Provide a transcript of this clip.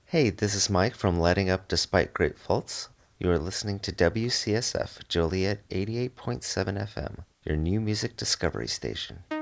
Hey, this is Mike from Letting Up Despite Great Faults. You are listening to WCSF Joliet 88.7 FM, your new music discovery station.